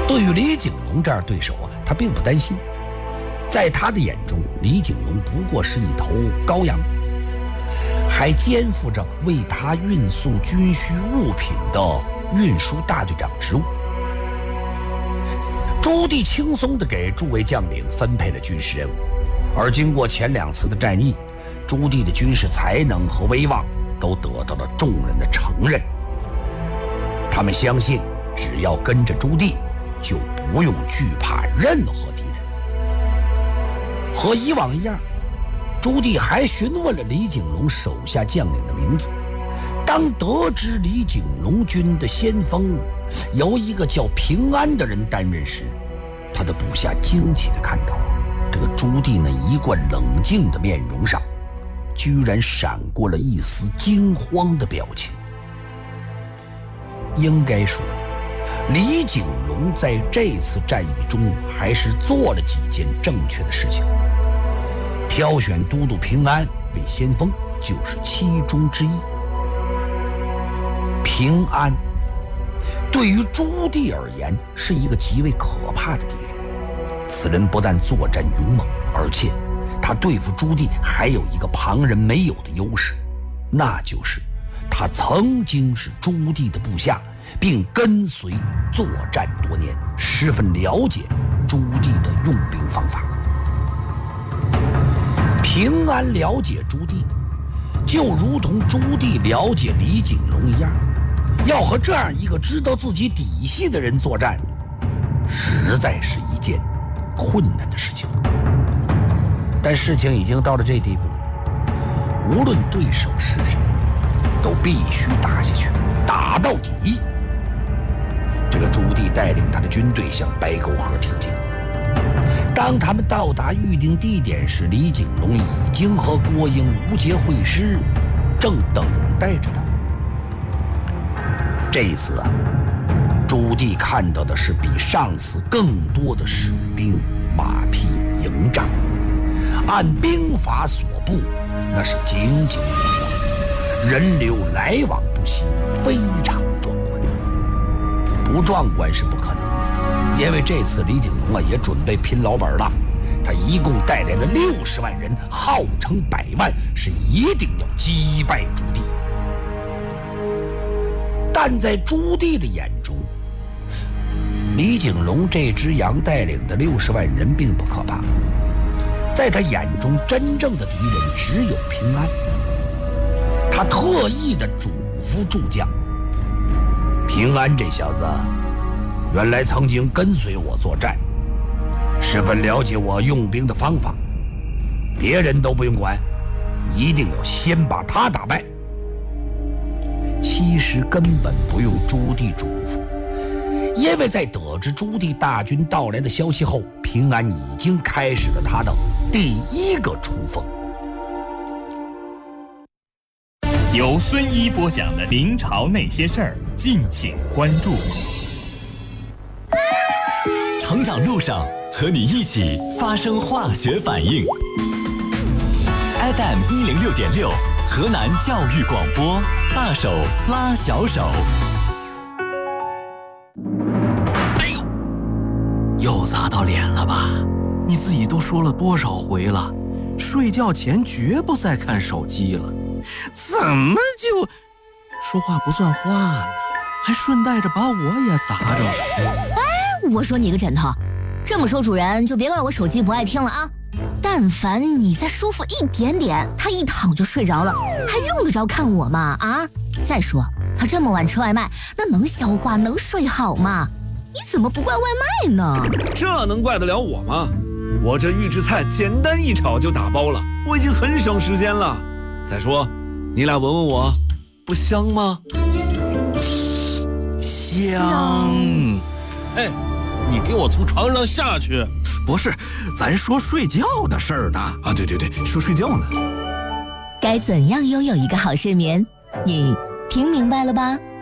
对于李景龙这样对手他并不担心，在他的眼中，李景龙不过是一头羔羊，还肩负着为他运送军需物品的运输大队长职务。朱棣轻松地给诸位将领分配了军事任务，而经过前2次的战役，朱棣的军事才能和威望都得到了众人的承认。他们相信，只要跟着朱棣，就不用惧怕任何敌人。和以往一样，朱棣还询问了李景龙手下将领的名字。当得知李景龙军的先锋由一个叫平安的人担任时，他的部下惊奇地看到，这个朱棣那一贯冷静的面容上，居然闪过了一丝惊慌的表情。应该说，李景龙在这次战役中还是做了几件正确的事情。挑选都督平安为先锋就是其中之一。平安对于朱棣而言是一个极为可怕的敌人，此人不但作战勇猛，而且他对付朱棣还有一个旁人没有的优势，那就是他曾经是朱棣的部下，并跟随作战多年，十分了解朱棣的用兵方法。平安了解朱棣，就如同朱棣了解李景龙一样，要和这样一个知道自己底细的人作战，实在是一件困难的事情。但事情已经到了这地步，无论对手是谁，都必须打下去，打到底。这个朱棣带领他的军队向白沟河挺进。当他们到达预定地点时，李景龙已经和郭英、吴杰会师，正等待着他。这一次朱棣看到的是比上次更多的士兵、马匹、营帐，按兵法所布，那是井井有条，人流来往不息，非常壮观。不壮观是不可能的，因为这次李景龙也准备拼老本了。他一共带来了60万人，号称100万，是一定要击败朱棣。但在朱棣的眼中，李景龙这只羊带领的60万人并不可怕，在他眼中，真正的敌人只有平安。他特意的嘱咐诸将，平安这小子原来曾经跟随我作战，十分了解我用兵的方法，别人都不用管，一定要先把他打败。其实根本不用朱棣嘱咐，因为在得知朱棣大军到来的消息后，平安已经开始了他的第一个冲锋。 由孙一播讲的明朝那些事儿，敬请关注。 成长路上和你一起发生化学反应。FM 106.6，河南教育广播，大手拉小手。 哎呦，又砸到脸了吧？你自己都说了多少回了，睡觉前绝不再看手机了，怎么就说话不算话呢？还顺带着把我也砸着了。 哎，我说你个枕头，这么说主人就别怪我手机不爱听了啊。但凡你再舒服一点点，他一躺就睡着了，还用得着看我吗？啊！再说他这么晚吃外卖，那能消化能睡好吗？你怎么不怪外卖呢？ 这能怪得了我吗？我这预制菜简单一炒就打包了，我已经很省时间了。再说，你俩闻闻我，不香吗？ 香。 哎，你给我从床上下去！ 不是，咱说睡觉的事儿呢。 啊，对，说睡觉呢。 该怎样拥有一个好睡眠？你听明白了吧？